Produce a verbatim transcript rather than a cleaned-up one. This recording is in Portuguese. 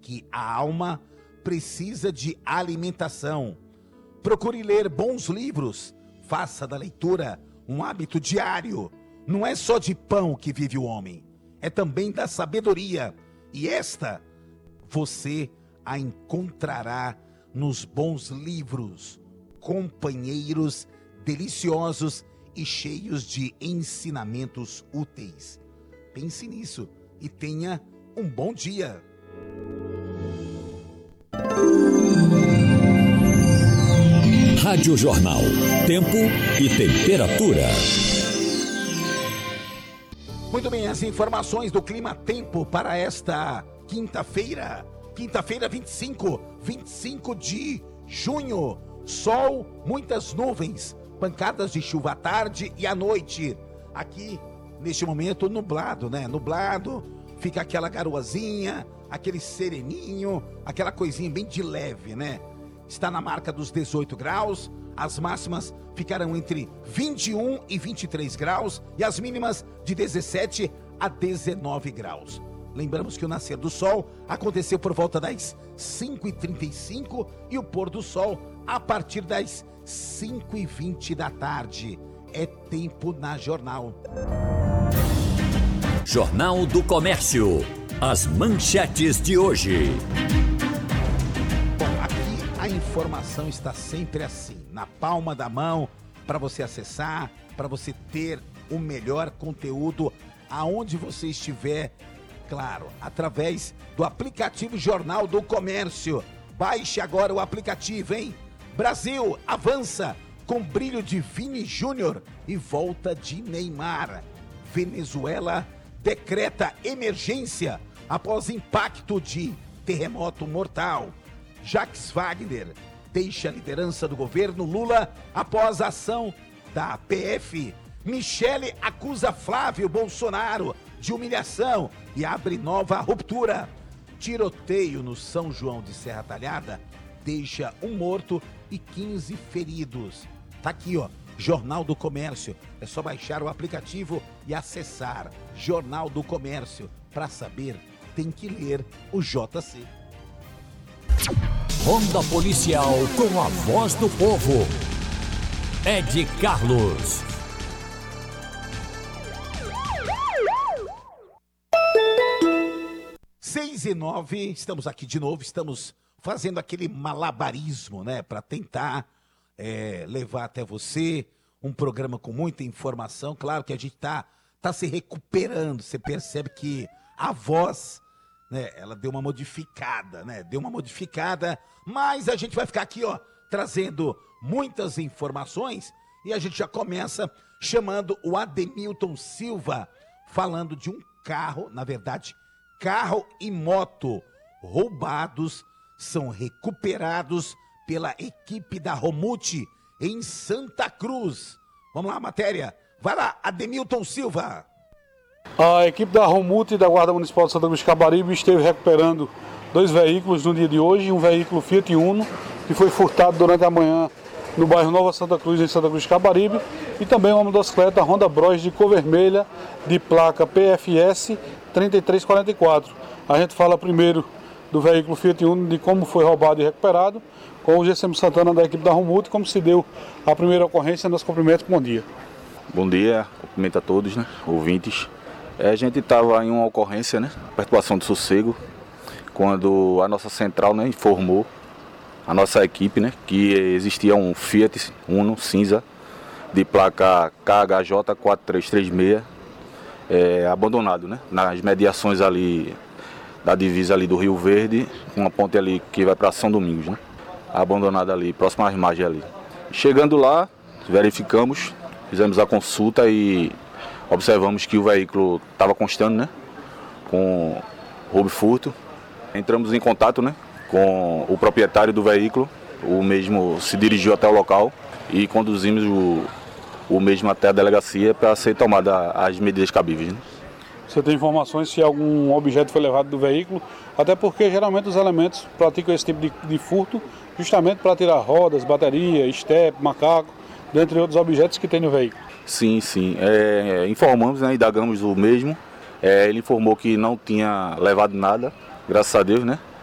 que a alma precisa de alimentação. Procure ler bons livros, faça da leitura um hábito diário. Não é só de pão que vive o homem, é também da sabedoria. E esta você a encontrará nos bons livros, companheiros deliciosos e cheios de ensinamentos úteis. Pense nisso e tenha um bom dia. Rádio Jornal, tempo e temperatura. Muito bem, as informações do clima-tempo para esta quinta-feira. Quinta-feira, vinte e cinco, vinte e cinco de junho. Sol, muitas nuvens, pancadas de chuva à tarde e à noite. Aqui, neste momento, nublado, né? Nublado, fica aquela garoazinha, aquele sereninho, aquela coisinha bem de leve, né? Está na marca dos dezoito graus, as máximas ficarão entre vinte e um e vinte e três graus e as mínimas de dezessete a dezenove graus. Lembramos que o nascer do sol aconteceu por volta das cinco e trinta e cinco e o pôr do sol a partir das cinco e vinte da tarde. É tempo na Jornal. Jornal do Comércio. As manchetes de hoje. Bom, aqui a informação está sempre assim, na palma da mão, para você acessar, para você ter o melhor conteúdo aonde você estiver, claro, através do aplicativo Jornal do Comércio. Baixe agora o aplicativo, hein? Brasil avança com brilho de Vini Júnior e volta de Neymar. Venezuela decreta emergência após impacto de terremoto mortal. Jacques Wagner deixa a liderança do governo Lula após a ação da P F. Michele acusa Flávio Bolsonaro de humilhação e abre nova ruptura. Tiroteio no São João de Serra Talhada deixa um morto e quinze feridos. Tá aqui, ó, Jornal do Comércio. É só baixar o aplicativo e acessar Jornal do Comércio. Para saber, tem que ler o J C. Ronda Policial com a voz do povo. Ed Carlos. Seis e nove, estamos aqui de novo, estamos fazendo aquele malabarismo, né, para tentar é, levar até você um programa com muita informação. Claro que a gente tá, tá se recuperando, você percebe que a voz, né, ela deu uma modificada, né, deu uma modificada, mas a gente vai ficar aqui, ó, trazendo muitas informações e a gente já começa chamando o Ademilton Silva, falando de um carro, na verdade, carro e moto roubados são recuperados pela equipe da Romute em Santa Cruz. Vamos lá, matéria. Vai lá, Ademilton Silva. A equipe da Romute e da Guarda Municipal de Santa Cruz de Caparibe esteve recuperando dois veículos no dia de hoje. Um veículo Fiat Uno, que foi furtado durante a manhã no bairro Nova Santa Cruz, em Santa Cruz de Caparibe, e também uma motocicleta Honda Bros de cor vermelha, de placa P F S trinta e três quarenta e quatro. A gente fala primeiro do veículo Fiat Uno, de como foi roubado e recuperado, com o G C M Santana da equipe da Romute, como se deu a primeira ocorrência. Nosso cumprimento, bom dia. Bom dia, cumprimento a todos, né, ouvintes. É, a gente estava em uma ocorrência, né, perturbação de sossego, quando a nossa central, né, informou a nossa equipe, né, que existia um Fiat Uno cinza de placa K H J quatro três três seis é, abandonado, né, nas mediações ali da divisa ali do Rio Verde, uma ponte ali que vai para São Domingos, né, abandonado ali, próximo às margens ali. Chegando lá, verificamos, fizemos a consulta e observamos que o veículo estava constando, né, com roubo e furto. Entramos em contato, né, com o proprietário do veículo, o mesmo se dirigiu até o local e conduzimos o, o mesmo até a delegacia para ser tomada as medidas cabíveis, né? Você tem informações se algum objeto foi levado do veículo? Até porque geralmente os elementos praticam esse tipo de, de furto justamente para tirar rodas, bateria, estepe, macaco, dentre outros objetos que tem no veículo. Sim, sim. É, informamos, né, indagamos o mesmo. É, ele informou que não tinha levado nada, graças a Deus, né?